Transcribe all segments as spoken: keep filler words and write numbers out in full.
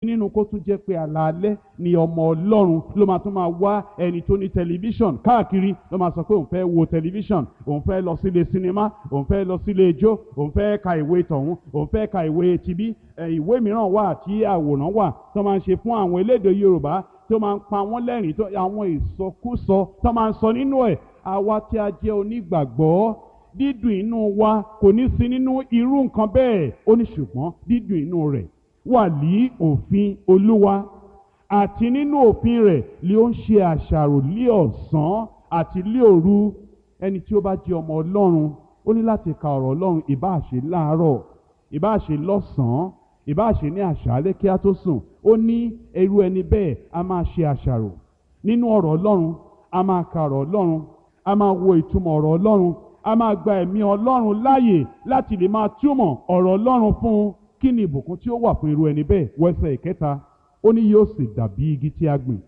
nínú kó tún jẹ́ pé alaalẹ́ ni ọmọ Ọlọ́run ló máa tún máa wá ẹni tó ní tẹlifíṣọ̀n káàkiri ló máa sọ pé òun fẹ́ wo tẹlifíṣọ̀n, òun fẹ́ lọ sílé sinimá, òun fẹ́ lọ sílé ijó, òun fẹ́ ka ìwé tọ̀hún, òun fẹ́ ka ìwé tibí. Ìwé mìíràn wà tí àwòrán wà tó máa ń ṣe fún àwọn elédè Yorùbá tó máa ń pa wọ́n lẹ́rìn, tó àwọn ìsọkúsọ tó máa ń sọ nínú ẹ̀. Àwa tí a jẹ́ onígbàgbọ́, dídùn inú wa kò ní sí nínú irú nǹkan bẹ́ẹ̀. Ó ní ṣùgbọ́n dídùn inú rẹ̀ wà ní òfin Olúwa, àti nínú òfin rẹ̀ ni ó ń ṣe àṣàrò lí ọ̀sán àti lí òru. Ẹni tí ó bá jẹ́ ọmọ Ọlọ́run ó ní láti ka ọ̀rọ̀ Ọlọ́run, ìbáà ṣe láàárọ̀, ìbáà ṣe lọ́sàn-án, ìbáà ṣe ní àṣálẹ́ kí á tó sùn. Ó ní irú ẹni bẹ́ẹ̀ a máa ṣe àṣàrò nínú ọ̀rọ̀ Ọlọ́run, a máa ka ọ̀rọ̀ Ọlọ́run, a máa wo ìtumọ̀ ọ̀rọ̀ Ọlọ́run, a máa gba ẹ̀mí Ọlọ́run láàyè láti lè máa túmọ̀ ọ̀rọ̀ Ọlọ́run fún un. Kí ni ìbùkún tí ó wà fún irú ẹni bẹ́ẹ̀? Wẹ́sẹ̀ ìkẹta, ó ní yóò sì dàbí igi tí a gbìn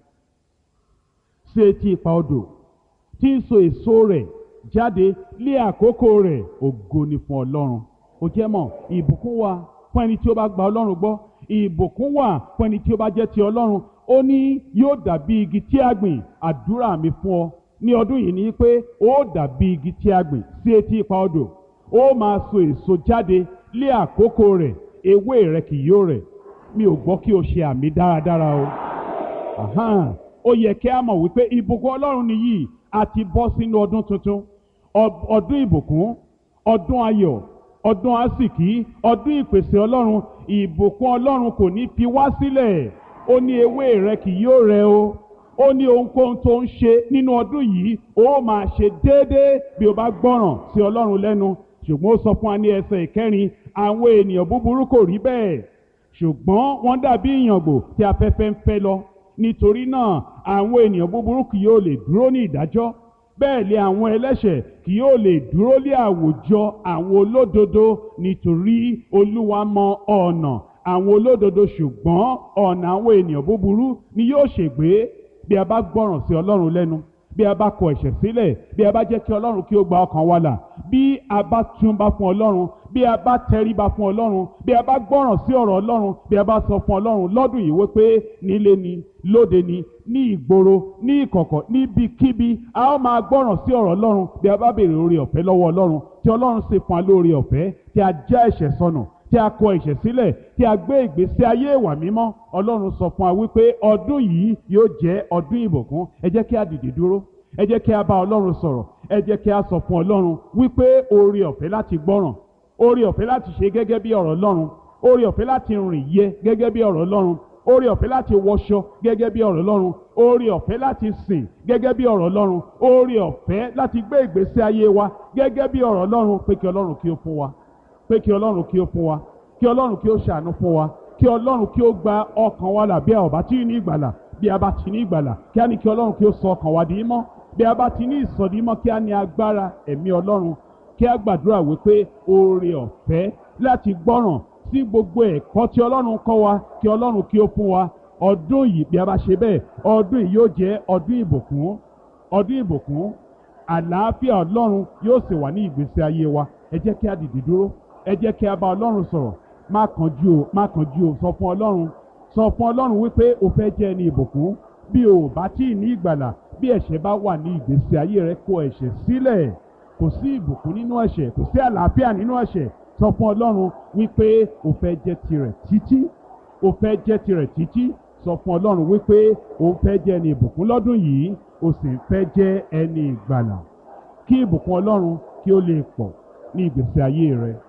sí etí ipa odò, tí ń so èso rẹ̀ jáde lé àkókò rẹ̀. Ògo ni fún Ọlọ́run. Ó jẹ́ mọ̀, ìbùkún wà fún ẹni tí ó bá gba Ọlọ́run gbọ́, ìbùkún wà fún ẹni tí ó bá jẹ́ ti Ọlọ́run. Ó ní yóò dàbí igi tí a gbìn. Àdúrà mi fún ọ ní ọdún yìí ni pé ó dàbí igi tí a gbìn sí etí ipa odò, ó máa so èso jáde lé àkókò rẹ̀, ewé rẹ̀ kì yóò rẹ̀. Mi ò gbọ́ kí o ṣe àmì dáradára o. Àhán, ó yẹ kí a mọ̀ wípé ìbùkún Ọlọ́run nìyí. A ti bọ́ sínú ọdún tuntun, ọdún ìbùkún, ọdún ayọ̀, ọdún àsìkí, ọdún ìpèsè Ọlọ́run. Ìbùkún Ọlọ́run kò ní fi wá sílẹ̀. Ó ní ewé rẹ̀ kì yóò rẹ̀ o. Ó ní ohunkóhun tó ń ṣe nínú ọdún yìí ó máa ṣe déédéé bí o bá gbọ́ràn sí Ọlọ́run lẹ́nu. Ṣùgbọ́n ó sọ fún wa ní ẹsẹ̀ ìkẹrin, àwọn ènìyàn búburú kò rí bẹ́ẹ̀, ṣùgbọ́n wọ́n dàbí ìyàngbò tí afẹ́fẹ́ ń fẹ́ lọ. Nítorí náà àwọn ènìyàn búburú kì yóò lè dúró ní ìdájọ́, bẹ́ẹ̀ lé àwọn ẹlẹ́ṣẹ̀ kì yóò lè dúró lé àwùjọ àwọn olódodo. Nítorí Olúwa mọ ọ̀nà àwọn olódodo, ṣùgbọ́n ọ̀nà àwọn ènìyàn búburú ni yóò ṣègbé. Bí a bá gbọ́ràn sí Ọlọ́run lẹ́nu, bí a bá kọ ẹ̀ṣẹ̀ sílẹ̀, bí a bá jẹ́ kí Ọlọ́run kí ó gba ọkàn wa là, bí a bá túnbá fún Ọlọ́run, bí a bá tẹríba fún Ọlọ́run, bí a bá gbọ́ràn sí ọ̀rọ̀ Ọlọ́run, bí a bá sọ fún Ọlọ́run lọ́dún yìí wípé nílé ni, lóde ni, ní ìgboro, ní ìkọ̀kọ̀, níbikíbi a ó máa gbọ́ràn sí ọ̀rọ̀ Ọlọ́run. Bí a bá béèrè oore ọ̀fẹ́ lọ́wọ́ Ọlọ́run, tí Ọlọ́run sì fún wa lóore ọ̀fẹ́, tí a já ẹ̀ṣẹ̀ sọnù, tí a kọ ẹ̀ṣẹ̀ sílẹ̀, tí a gbé ìgbésí ayé ìwà mímọ́, Ọlọ́run sọ fún wa wípé ọdún yìí yóò jẹ́ ọdún ìbùkún. Ẹ jẹ́ kí a dìde dúró, ẹ jẹ́ kí a bá Ọlọ́run sọ̀rọ̀, ẹ jẹ́ kí a sọ fún Ọlọ́run wípé oore ọ̀fẹ́ láti gbọ́ràn, oore ọ̀fẹ́ láti ṣe gẹ́gẹ́ bí ọ̀rọ̀ Ọlọ́run, oore ọ̀fẹ́ láti rìn yẹ gẹ́gẹ́ bí ọ̀rọ̀ Ọlọ́run, oore ọ̀fẹ́ láti wọṣọ gẹ́gẹ́ bí ọ̀rọ̀ Ọlọ́run, oore ọ̀fẹ́ láti sìn gẹ́gẹ́ bí ọ̀rọ̀ Ọlọ́run, oore ọ̀fẹ́ láti gbé ìgbésí ayé wa gẹ́gẹ́ bí ọ̀rọ̀ Ọlọ́run. Pé kí Ọlọ́run kí ó fún wa, pé kí Ọlọ́run kí ó fún wa, kí Ọlọ́run kí ó ṣàánú fún wa, kí Ọlọ́run kí ó gba ọkàn wa là bí a ò bá tí ní ìgbàlà. Bí a bá ti ní ìgbàlà, kí a ní kí Ọlọ́run kí ó sọ ọkàn wa di mímọ́. Bí a bá ti ní ìsọdi mímọ́, kí a ní agbára ẹ̀mí Ọlọ́run. Kí a gbàdúrà wípé oore ọ̀fẹ́ láti gbọ́ràn sí gbogbo ẹ̀kọ́ tí Ọlọ́run kọ́ wa, kí Ọlọ́run kí ó fún wa. Ọdún yìí, bí a bá ṣe bẹ́ẹ̀, ọdún yìí yóò jẹ́ ọdún ìbùkún, ọdún ìbùkún. Àlàáfíà Ọlọ́run yóò sì wà ní ìgbésí ayé wa. Ẹ jẹ́ kí a dìde dúró, ẹ jẹ́ kí a bá Ọlọ́run sọ̀rọ̀. Má kánjú o, má kánjú o, sọ fún Ọlọ́run, sọ fún Ọlọ́run wípé o fẹ́ jẹ́ ẹni ìbùkún. Bí o bá tí ì ní ìgbàlà, bí ẹ̀ṣẹ̀ bá wà ní ìgbésí ayé rẹ, kó ẹ̀ṣẹ̀ sílẹ̀. Kò sí ìbùkún nínú ẹ̀ṣẹ̀, kò sí àlàáfíà nínú ẹ̀ṣẹ̀. Sọ fún Ọlọ́run wípé o fẹ́ jẹ́ tirẹ̀ títí, o fẹ́ jẹ́ tirẹ̀ títí. Sọ fún Ọlọ́run wípé o fẹ́ jẹ́ ẹni ìbùkún lọ́dún yìí, o sì fẹ́ jẹ́ ẹni ìgbàlà. Kí ìbùkún Ọlọ́run kí ó lè pọ̀ ní ìgbésí ayé rẹ.